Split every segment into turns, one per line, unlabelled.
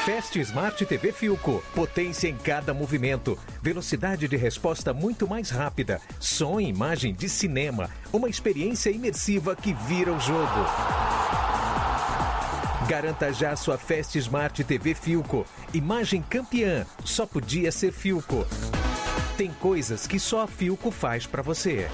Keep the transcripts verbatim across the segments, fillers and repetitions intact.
Fast Smart T V Philco. Potência em cada movimento. Velocidade de resposta muito mais rápida. Som e imagem de cinema. Uma experiência imersiva que vira o jogo. Garanta já sua Fast Smart T V Philco. Imagem campeã. Só podia ser Philco. Tem coisas que só a Philco faz para você.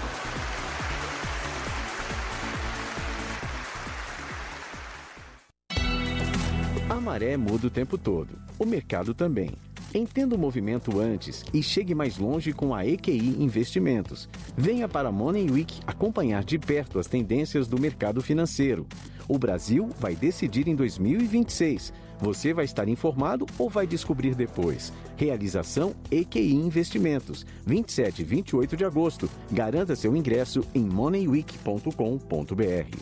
A maré muda o tempo todo. O mercado também. Entenda o movimento antes e chegue mais longe com a E Q I Investimentos. Venha para a Money Week acompanhar de perto as tendências do mercado financeiro. O Brasil vai decidir em dois mil e vinte e seis. Você vai estar informado ou vai descobrir depois? Realização E Q I Investimentos, vinte e sete e vinte e oito de agosto. Garanta seu ingresso em money week ponto com ponto b r.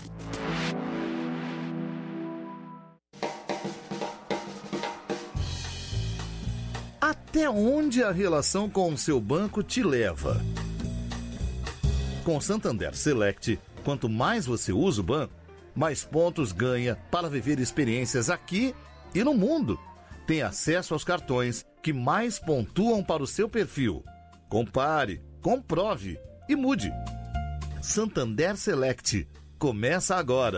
Até onde a relação com o seu banco te leva? Com o Santander Select, quanto mais você usa o banco, mais pontos ganha para viver experiências aqui e no mundo. Tem acesso aos cartões que mais pontuam para o seu perfil. Compare, comprove e mude. Santander Select. Começa agora.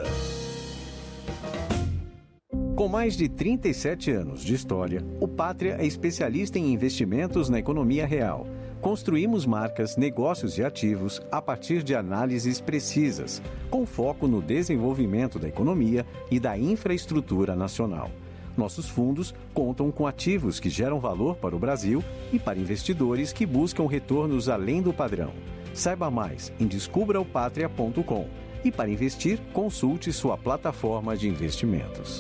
Com mais de trinta e sete anos de história, o Pátria é especialista em investimentos na economia real. Construímos marcas, negócios e ativos a partir de análises precisas, com foco no desenvolvimento da economia e da infraestrutura nacional. Nossos fundos contam com ativos que geram valor para o Brasil e para investidores que buscam retornos além do padrão. Saiba mais em descubra o patria ponto com e para investir, consulte sua plataforma de investimentos.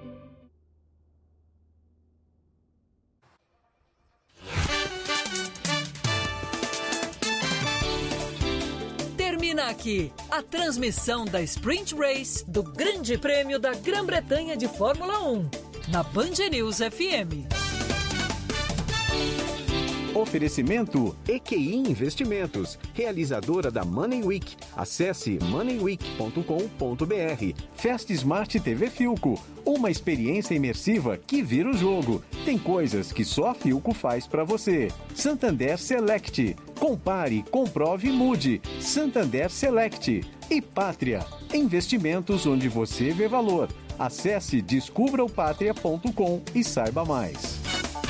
Termina aqui a transmissão da Sprint Race do Grande Prêmio da Grã-Bretanha de Fórmula um, na Band News F M.
Oferecimento E Q I Investimentos, realizadora da Money Week. Acesse money week ponto com ponto b r. Fast Smart T V Philco, uma experiência imersiva que vira o jogo. Tem coisas que só a Philco faz para você. Santander Select. Compare, comprove e mude. Santander Select. E Pátria. Investimentos onde você vê valor. Acesse descubra o patria ponto com e saiba mais.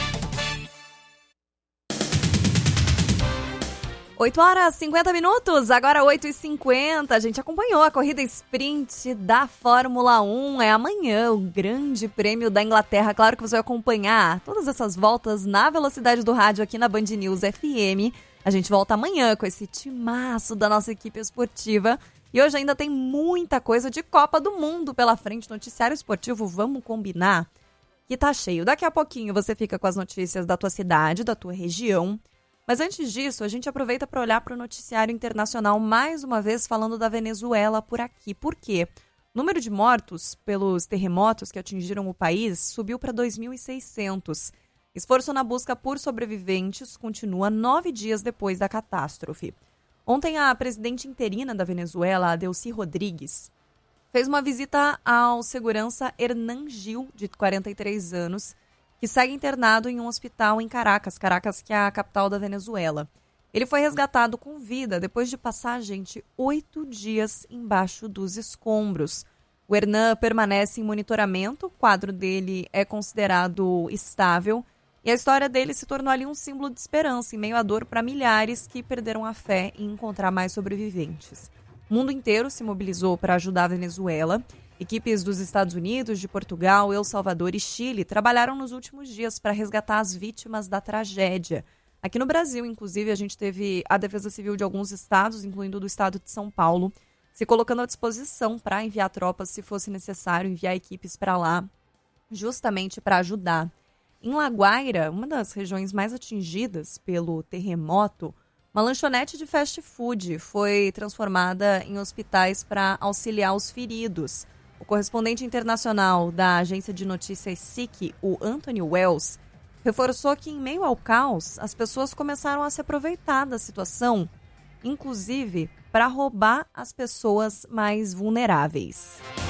oito horas e cinquenta minutos, agora oito e cinquenta. A gente acompanhou a corrida sprint da Fórmula um. É amanhã o Grande Prêmio da Inglaterra. Claro que você vai acompanhar todas essas voltas na velocidade do rádio aqui na Band News F M. A gente volta amanhã com esse timaço da nossa equipe esportiva. E hoje ainda tem muita coisa de Copa do Mundo pela frente. Noticiário esportivo, vamos combinar que tá cheio. Daqui a pouquinho você fica com as notícias da tua cidade, da tua região. Mas antes disso, a gente aproveita para olhar para o noticiário internacional mais uma vez falando da Venezuela por aqui. Por quê? O número de mortos pelos terremotos que atingiram o país subiu para dois mil e seiscentos. Esforço na busca por sobreviventes continua nove dias depois da catástrofe. Ontem, a presidente interina da Venezuela, Delcy Rodrigues, fez uma visita ao segurança Hernan Gil, de quarenta e três anos, que segue internado em um hospital em Caracas, Caracas que é a capital da Venezuela. Ele foi resgatado com vida depois de passar, gente, oito dias embaixo dos escombros. O Hernan permanece em monitoramento, o quadro dele é considerado estável e a história dele se tornou ali um símbolo de esperança em meio à dor para milhares que perderam a fé em encontrar mais sobreviventes. O mundo inteiro se mobilizou para ajudar a Venezuela. Equipes dos Estados Unidos, de Portugal, El Salvador e Chile trabalharam nos últimos dias para resgatar as vítimas da tragédia. Aqui no Brasil, inclusive, a gente teve a Defesa Civil de alguns estados, incluindo do estado de São Paulo, se colocando à disposição para enviar tropas, se fosse necessário, enviar equipes para lá, justamente para ajudar. Em La Guaira, uma das regiões mais atingidas pelo terremoto, uma lanchonete de fast food foi transformada em hospitais para auxiliar os feridos. O correspondente internacional da agência de notícias S I C, o Anthony Wells, reforçou que em meio ao caos, as pessoas começaram a se aproveitar da situação, inclusive para roubar as pessoas mais vulneráveis.